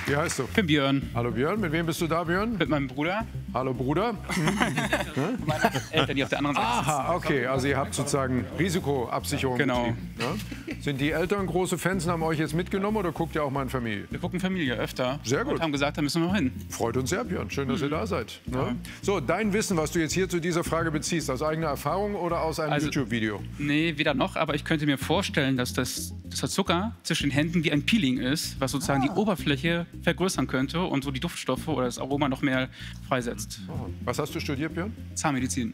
Wie heißt du? Ich bin Björn. Hallo Björn. Mit wem bist du da, Björn? Mit meinem Bruder. Hallo Bruder. Meine Eltern, die auf der anderen Seite sitzen. Aha, okay. Also ihr habt sozusagen Risikoabsicherung Genau. betrieben. Ja? Sind die Eltern große Fans und haben euch jetzt mitgenommen oder guckt ihr auch mal in Familie? Wir gucken Familie öfter. Sehr gut. Und haben gesagt, da müssen wir noch hin. Freut uns sehr, Björn. Schön, dass ihr da seid. Ne? So, dein Wissen, was du jetzt hier zu dieser Frage beziehst, aus eigener Erfahrung oder aus einem Also- YouTube-Video? Nee, weder noch, aber ich könnte mir vorstellen, dass der Zucker zwischen den Händen wie ein Peeling ist, was sozusagen die Oberfläche vergrößern könnte und so die Duftstoffe oder das Aroma noch mehr freisetzt. Was hast du studiert, Björn? Zahnmedizin.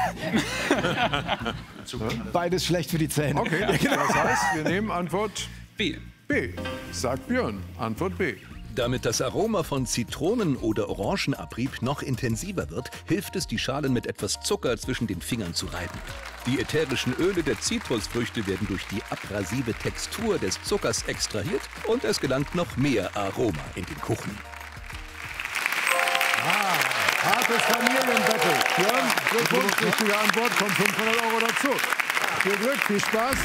Beides schlecht für die Zähne. Okay, das heißt, wir nehmen Antwort B. B. Sagt Björn. Antwort B. Damit das Aroma von Zitronen- oder Orangenabrieb noch intensiver wird, hilft es, die Schalen mit etwas Zucker zwischen den Fingern zu reiben. Die ätherischen Öle der Zitrusfrüchte werden durch die abrasive Textur des Zuckers extrahiert und es gelangt noch mehr Aroma in den Kuchen. Hartes Familienbattle. Björn, Glückwunsch, richtige Antwort, kommt 500 € dazu. Viel Glück, viel Spaß.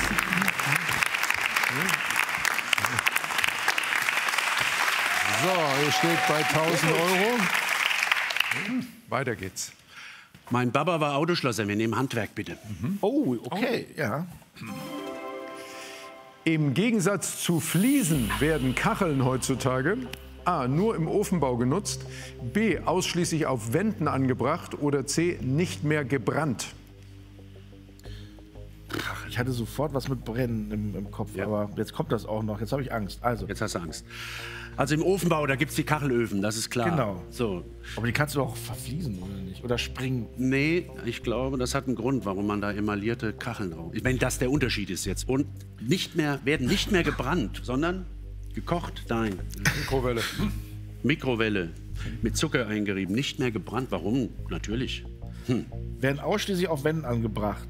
So, ihr steht bei 1000 €. Weiter geht's. Mein Papa war Autoschlosser. Wir nehmen Handwerk, bitte. Oh, okay, ja. Im Gegensatz zu Fliesen werden Kacheln heutzutage A. nur im Ofenbau genutzt, B. ausschließlich auf Wänden angebracht oder C. nicht mehr gebrannt. Ach, ich hatte sofort was mit Brennen im Kopf, aber jetzt kommt das auch noch. Jetzt habe ich Angst. Also, Jetzt hast du Angst. Also im Ofenbau, da gibt es die Kachelöfen, das ist klar. Genau. So. aber die kannst du doch verfließen, oder nicht? Oder springen. Nee, ich glaube, das hat einen Grund, warum man da emaillierte Kacheln drauf. Wenn das der Unterschied ist jetzt. Und werden nicht mehr gebrannt, sondern gekocht. Nein. Mikrowelle. Mikrowelle. Mit Zucker eingerieben. Nicht mehr gebrannt. Warum? Natürlich. Werden ausschließlich auf Wänden angebracht.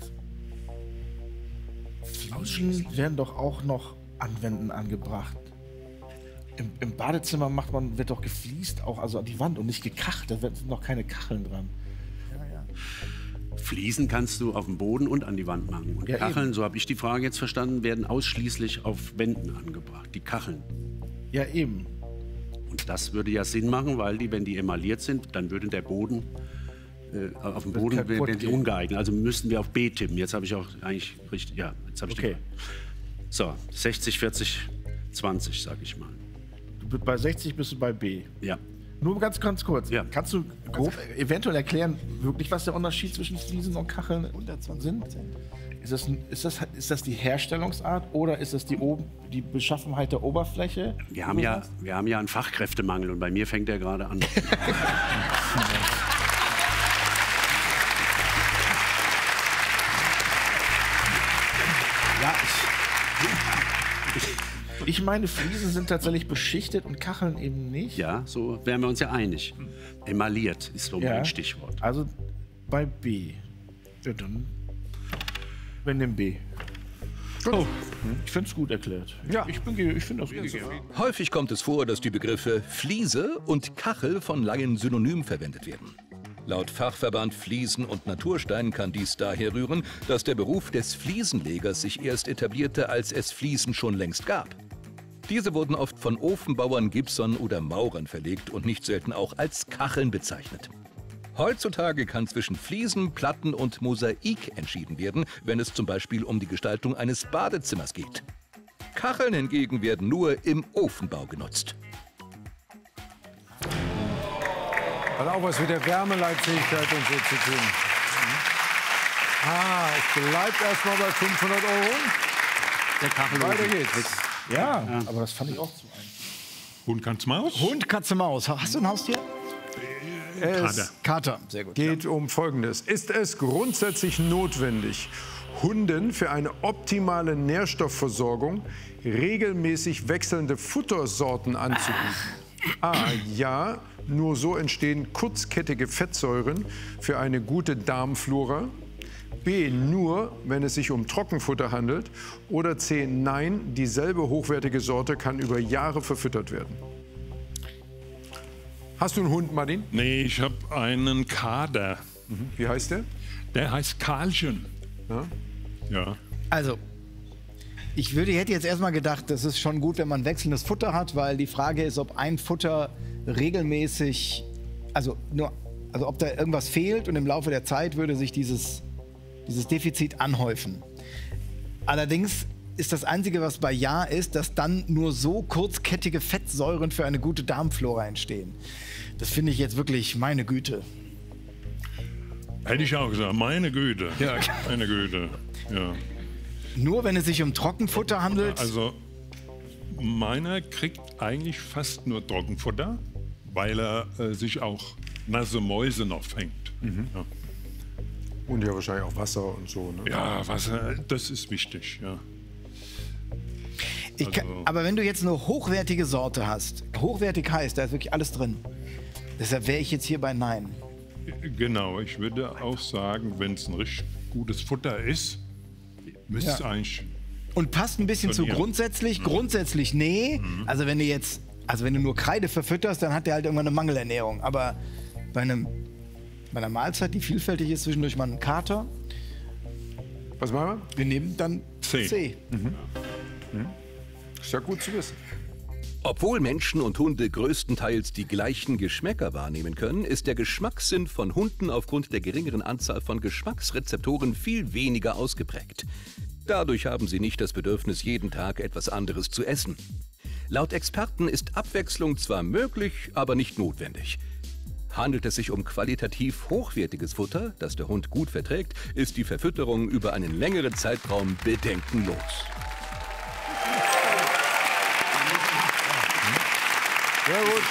Fliesen werden doch auch noch an Wänden angebracht. Im Badezimmer wird doch gefliest, auch also an die Wand und nicht gekachelt. Da sind noch keine Kacheln dran. Fliesen kannst du auf dem Boden und an die Wand machen. Und Ja, Kacheln, eben. so habe ich die Frage jetzt verstanden, werden ausschließlich auf Wänden angebracht. Die Kacheln. Ja, eben. Und das würde ja Sinn machen, weil wenn die emailliert sind, dann würde der Boden, auf dem Boden kaputt wären die gehen. ungeeignet. Also müssten wir auf B tippen. Jetzt habe ich auch eigentlich richtig, ja, jetzt habe ich Okay. So, 60, 40, 20, sag ich mal. Bei 60 bist du bei B. Ja. Nur ganz kurz. Ja. Kannst du grob eventuell erklären, wirklich, was der Unterschied zwischen Fliesen und Kacheln sind? Ist das die Herstellungsart oder ist das die Beschaffenheit der Oberfläche? Wir haben ja einen Fachkräftemangel und bei mir fängt der gerade an. Ja, ich meine, Fliesen sind tatsächlich beschichtet und Kacheln eben nicht. Ja, so wären wir uns ja einig. Emailliert ist so Ja. mein Stichwort. Also bei B. Ja, dann. Wir nehmen B. Oh. Ich finde es gut erklärt. Ja. Ich finde das gut. Häufig kommt es vor, dass die Begriffe Fliese und Kachel von Laien synonym verwendet werden. Laut Fachverband Fliesen und Naturstein kann dies daher rühren, dass der Beruf des Fliesenlegers sich erst etablierte, als es Fliesen schon längst gab. Diese wurden oft von Ofenbauern, Gipsern oder Maurern verlegt und nicht selten auch als Kacheln bezeichnet. Heutzutage kann zwischen Fliesen, Platten und Mosaik entschieden werden, wenn es zum Beispiel um die Gestaltung eines Badezimmers geht. Kacheln hingegen werden nur im Ofenbau genutzt. Hat auch was mit der Wärmeleitfähigkeit und so zu tun. Es bleibt erstmal bei 500 €. Der Kachelofen. Weiter geht's. Ja, aber das fand ich auch zu einfach. Hund, Katz, Maus? Hund, Katze, Maus. Hast du ein Haustier? Es Kater. Sehr gut. geht um Folgendes. Ist es grundsätzlich notwendig, Hunden für eine optimale Nährstoffversorgung regelmäßig wechselnde Futtersorten anzubieten? A. Ja, nur so entstehen kurzkettige Fettsäuren für eine gute Darmflora. B. Nur, wenn es sich um Trockenfutter handelt. Oder C. Nein, dieselbe hochwertige Sorte kann über Jahre verfüttert werden. Hast du einen Hund, Martin? Nee, ich habe einen Kader. Wie heißt der? Der heißt Karlchen. Ja? Ja. Also, Ich hätte jetzt erstmal gedacht, das ist schon gut, wenn man wechselndes Futter hat, weil die Frage ist, ob ein Futter regelmäßig, also ob da irgendwas fehlt und im Laufe der Zeit würde sich dieses Defizit anhäufen. Allerdings ist das Einzige, was bei Ja ist, dass dann nur so kurzkettige Fettsäuren für eine gute Darmflora entstehen. Das finde ich jetzt wirklich, meine Güte. Hätte ich auch gesagt, meine Güte. Ja. Meine Güte, ja. Nur wenn es sich um Trockenfutter handelt. Also, meiner kriegt eigentlich fast nur Trockenfutter, weil er sich auch nasse Mäuse noch fängt. Ja. Und ja wahrscheinlich auch Wasser und so. Ne? Ja, Wasser, das ist wichtig, ja. Aber wenn du jetzt eine hochwertige Sorte hast, hochwertig heißt, da ist wirklich alles drin. Deshalb wäre ich jetzt hier bei Nein. Genau, ich würde auch sagen, wenn es ein richtig gutes Futter ist, müsste es eigentlich... Und passt ein bisschen zu grundsätzlich? Grundsätzlich nee. Also wenn du nur Kreide verfütterst, dann hat der halt irgendwann eine Mangelernährung. Aber bei einer Mahlzeit, die vielfältig ist, zwischendurch mal einen Kater. Was machen wir? Wir nehmen dann C. Ist ja gut zu wissen. Obwohl Menschen und Hunde größtenteils die gleichen Geschmäcker wahrnehmen können, ist der Geschmackssinn von Hunden aufgrund der geringeren Anzahl von Geschmacksrezeptoren viel weniger ausgeprägt. Dadurch haben sie nicht das Bedürfnis, jeden Tag etwas anderes zu essen. Laut Experten ist Abwechslung zwar möglich, aber nicht notwendig. Handelt es sich um qualitativ hochwertiges Futter, das der Hund gut verträgt, ist die Verfütterung über einen längeren Zeitraum bedenkenlos. Sehr gut.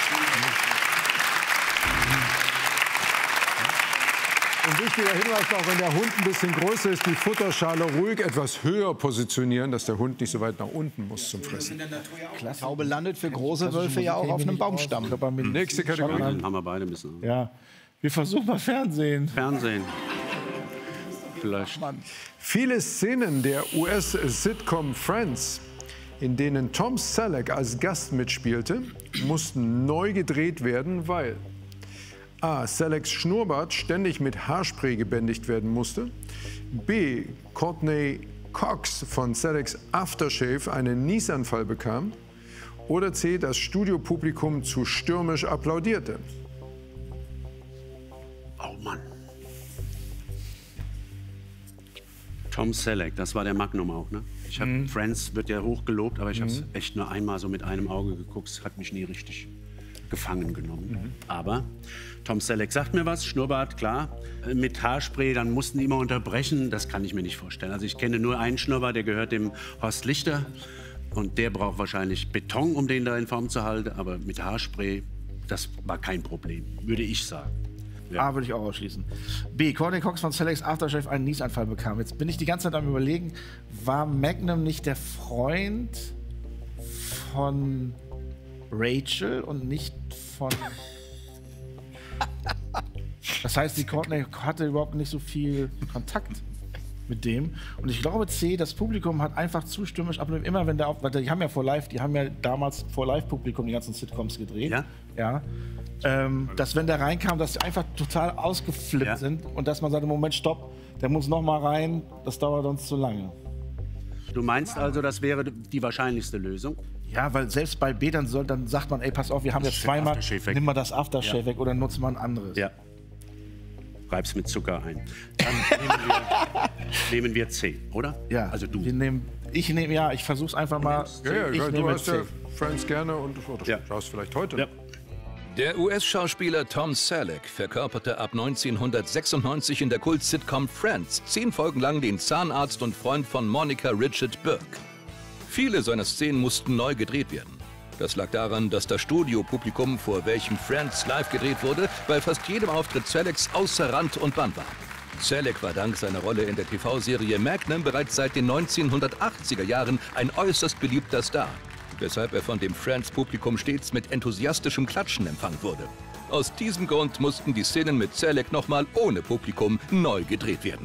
Ein wichtiger Hinweis noch, wenn der Hund ein bisschen größer ist, die Futterschale ruhig etwas höher positionieren, dass der Hund nicht so weit nach unten muss zum Fressen. Taube landet für große Wölfe ja auch auf einem Baumstamm. Nächste Kategorie. Haben wir beide müssen. Ja, wir versuchen mal Fernsehen. Fernsehen. Vielleicht. Viele Szenen der US-Sitcom Friends, in denen Tom Selleck als Gast mitspielte, mussten neu gedreht werden, weil A. Selecks Schnurrbart ständig mit Haarspray gebändigt werden musste, B. Courtney Cox von Selecks Aftershave einen Niesanfall bekam oder C. das Studiopublikum zu stürmisch applaudierte. Oh Mann. Tom Selleck, das war der Magnum auch, ne? Ich habe Friends wird ja hochgelobt, aber ich habe es echt nur einmal so mit einem Auge geguckt. Es hat mich nie richtig gefangen genommen. Aber Tom Selleck sagt mir was, Schnurrbart, klar. Mit Haarspray, dann mussten die immer unterbrechen. Das kann ich mir nicht vorstellen. Also ich kenne nur einen Schnurrbart, der gehört dem Horst Lichter. Und der braucht wahrscheinlich Beton, um den da in Form zu halten. Aber mit Haarspray, das war kein Problem, würde ich sagen. Ja. A würde ich auch ausschließen. B. Courtney Cox von Selecks Aftershave einen Niesanfall bekam. Jetzt bin ich die ganze Zeit am Überlegen, war Magnum nicht der Freund von Rachel und nicht von... Das heißt, die Courtney hatte überhaupt nicht so viel Kontakt mit dem. Und ich glaube, C, das Publikum hat einfach zu stürmisch abgelehnt. Immer wenn der weil die haben ja damals vor Live-Publikum die ganzen Sitcoms gedreht. Ja? Ja. Dass wenn der reinkam, dass sie einfach total ausgeflippt sind und dass man sagt, Moment, stopp, der muss noch mal rein, das dauert uns zu lange. Du meinst also, das wäre die wahrscheinlichste Lösung? Ja, weil selbst bei B dann sagt man, ey, pass auf, wir haben jetzt zweimal, nimm mal das Aftershave weg oder nutzt mal ein anderes. Ja. Reib's mit Zucker ein. Dann nehmen wir C, oder? Ja, also du. Ich versuch's einfach mal. Du hast ja Friends gerne und schaust vielleicht heute. Ja. Der US-Schauspieler Tom Selleck verkörperte ab 1996 in der Kult-Sitcom Friends 10 Folgen lang den Zahnarzt und Freund von Monica Richard Burke. Viele seiner Szenen mussten neu gedreht werden. Das lag daran, dass das Studiopublikum, vor welchem Friends live gedreht wurde, bei fast jedem Auftritt Selecks außer Rand und Band war. Selleck war dank seiner Rolle in der TV-Serie Magnum bereits seit den 1980er Jahren ein äußerst beliebter Star, weshalb er von dem Friends-Publikum stets mit enthusiastischem Klatschen empfangen wurde. Aus diesem Grund mussten die Szenen mit Selleck nochmal ohne Publikum neu gedreht werden.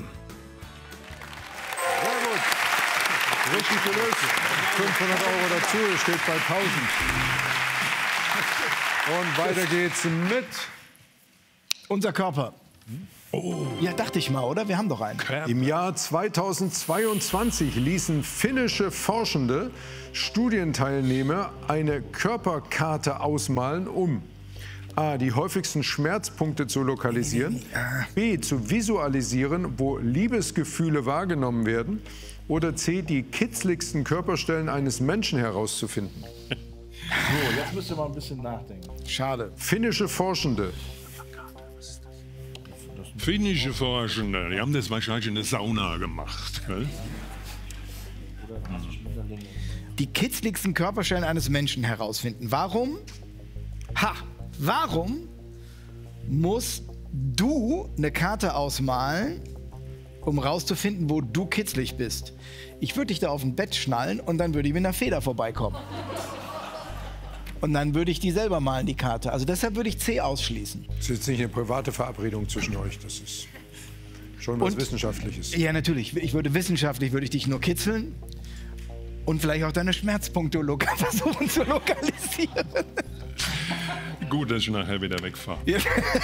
Sehr gut. Richtig gelöst. 500 € dazu, es steht bei 1000. Und weiter geht's mit Unser Körper. Ja, dachte ich mal, oder? Wir haben doch einen. Im Jahr 2022 ließen finnische Forschende Studienteilnehmer eine Körperkarte ausmalen, um A. die häufigsten Schmerzpunkte zu lokalisieren, B. zu visualisieren, wo Liebesgefühle wahrgenommen werden, oder C. die kitzligsten Körperstellen eines Menschen herauszufinden. So, jetzt müsst ihr mal ein bisschen nachdenken. Schade. Finnische Forschende. Finnische Forschende, die haben das wahrscheinlich in der Sauna gemacht. Gell? Die kitzligsten Körperstellen eines Menschen herausfinden. Warum? Warum musst du eine Karte ausmalen, um rauszufinden, wo du kitzlig bist? Ich würde dich da auf ein Bett schnallen und dann würde ich mit einer Feder vorbeikommen. Und dann würde ich die selber malen, die Karte. Also deshalb würde ich C ausschließen. Das ist jetzt nicht eine private Verabredung zwischen euch, das ist schon was Und- Wissenschaftliches. Ja, natürlich. Wissenschaftlich würde ich dich nur kitzeln und vielleicht auch deine Schmerzpunkte versuchen zu lokalisieren. Gut, dass ich nachher wieder wegfahre. Ja.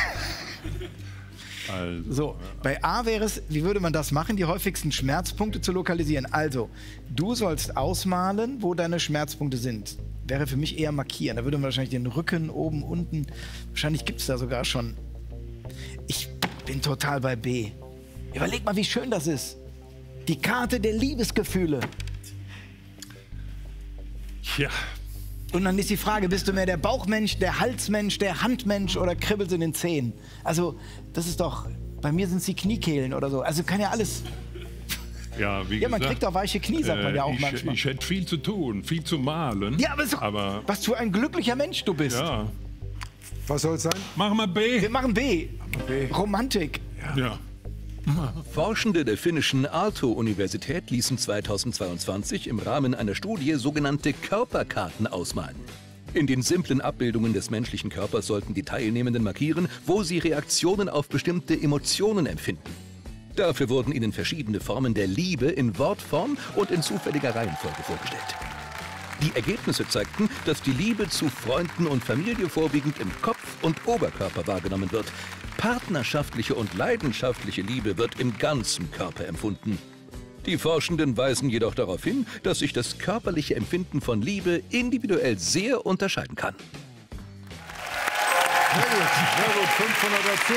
Also, So, bei A wäre es, wie würde man das machen, die häufigsten Schmerzpunkte zu lokalisieren? Also, du sollst ausmalen, wo deine Schmerzpunkte sind. Wäre für mich eher markieren. Da würde man wahrscheinlich den Rücken, oben, unten. Wahrscheinlich gibt es da sogar schon. Ich bin total bei B. Überleg mal, wie schön das ist. Die Karte der Liebesgefühle. ja, Und dann ist die Frage, bist du mehr der Bauchmensch, der Halsmensch, der Handmensch oder kribbelst in den Zehen? Also, das ist doch, bei mir sind es die Kniekehlen oder so. Also kann ja alles, ja, wie ja, man gesagt, kriegt auch weiche Knie, sagt man ja auch ich, manchmal. ich hätte viel zu tun, viel zu malen. Ja, aber, was für ein glücklicher Mensch du bist. ja. Was soll es sein? Machen wir B. Wir machen B. B. Romantik. Ja. Forschende der finnischen Aalto-Universität ließen 2022 im Rahmen einer Studie sogenannte Körperkarten ausmalen. In den simplen Abbildungen des menschlichen Körpers sollten die Teilnehmenden markieren, wo sie Reaktionen auf bestimmte Emotionen empfinden. Dafür wurden ihnen verschiedene Formen der Liebe in Wortform und in zufälliger Reihenfolge vorgestellt. Die Ergebnisse zeigten, dass die Liebe zu Freunden und Familie vorwiegend im Kopf und Oberkörper wahrgenommen wird. Partnerschaftliche und leidenschaftliche Liebe wird im ganzen Körper empfunden. Die Forschenden weisen jedoch darauf hin, dass sich das körperliche Empfinden von Liebe individuell sehr unterscheiden kann. Sehr gut, 500 dazu.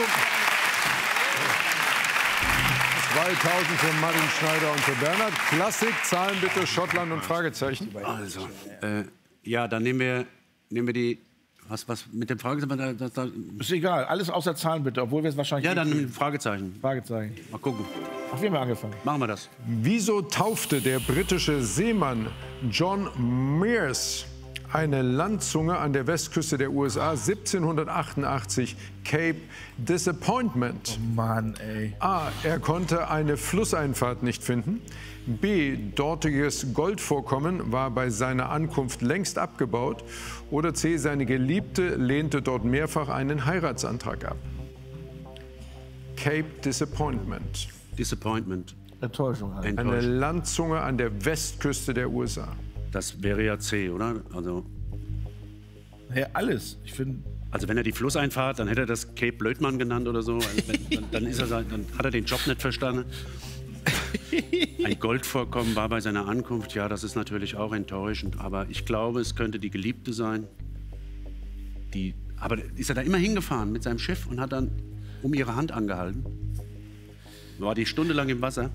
2000 für Martin Schneider und für Bernhard. Klassik, Zahlen bitte, Schottland und Fragezeichen. Also, ja, dann nehmen wir die. Was mit dem Fragezeichen? Ist egal, alles außer Zahlen bitte, obwohl wir es wahrscheinlich... Ja, dann mit dem Fragezeichen. Fragezeichen. Mal gucken. Ach, wir haben angefangen. Machen wir das. Wieso taufte der britische Seemann John Mears eine Landzunge an der Westküste der USA 1788 Cape Disappointment? Mann, ey. A. Er konnte eine Flusseinfahrt nicht finden. B. Dortiges Goldvorkommen war bei seiner Ankunft längst abgebaut. Oder C. Seine Geliebte lehnte dort mehrfach einen Heiratsantrag ab. Cape Disappointment. Disappointment. Enttäuschung halt. Eine Enttäuscht. Landzunge an der Westküste der USA. Das wäre ja C, oder? Ja, alles. Ich finde... Also wenn er die Flusseinfahrt, dann hätte er das Cape Blödmann genannt oder so. Dann hat er den Job nicht verstanden. Ein Goldvorkommen war bei seiner Ankunft. Ja, das ist natürlich auch enttäuschend. Aber ich glaube, es könnte die Geliebte sein. Aber ist er da immer hingefahren mit seinem Schiff und hat dann um ihre Hand angehalten? War die stundenlang im Wasser?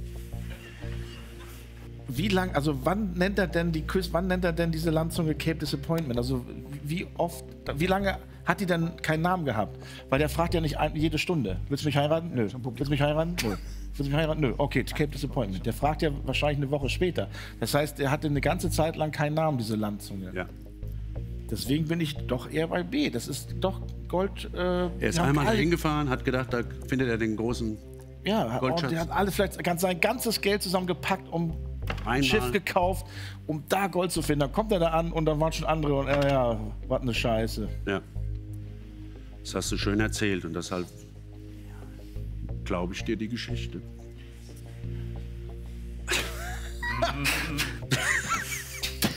Wie lang, also wann nennt er denn diese Landzunge Cape Disappointment? Also wie lange hat die denn keinen Namen gehabt? Weil der fragt ja nicht jede Stunde. Willst du mich heiraten? Nö. Willst du mich heiraten? Nö. Willst du mich heiraten? Nö. Okay, Cape Disappointment. Der fragt ja wahrscheinlich eine Woche später. Das heißt, er hatte eine ganze Zeit lang keinen Namen, diese Landzunge. Ja. Deswegen bin ich doch eher bei B. Das ist doch Gold. Er ist einmal hingefahren, hat gedacht, da findet er den großen Ja, Goldschatz. der hat alles vielleicht sein ganzes Geld zusammengepackt, um ein Schiff gekauft, um da Gold zu finden. Dann kommt er da an und dann waren schon andere und ja, was eine Scheiße. Ja. Das hast du schön erzählt und deshalb glaube ich dir die Geschichte.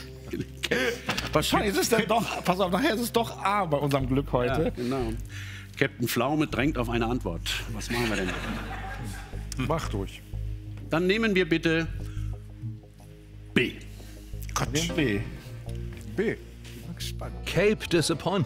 Wahrscheinlich ist es dann doch, pass auf, nachher ist es doch A bei unserem Glück heute. Ja, genau. Captain Pflaume drängt auf eine Antwort. Was machen wir denn? Macht ruhig. Dann nehmen wir bitte B. B. B. Cape Disappointment.